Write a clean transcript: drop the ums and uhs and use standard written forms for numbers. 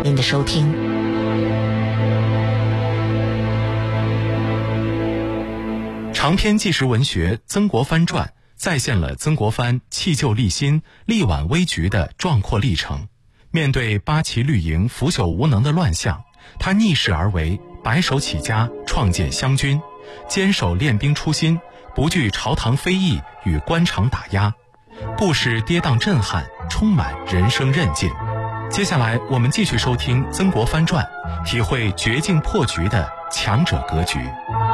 您的收听。 长篇纪实文学《曾国藩传》再现了曾国藩弃旧立新、力挽危局的壮阔历程。面对八旗绿营腐朽无能的乱象，他逆势而为，白手起家，创建湘军，坚守练兵初心，不惧朝堂非议与官场打压，故事跌宕震撼，充满人生韧劲。接下来我们继续收听《曾国藩传》，体会绝境破局的强者格局。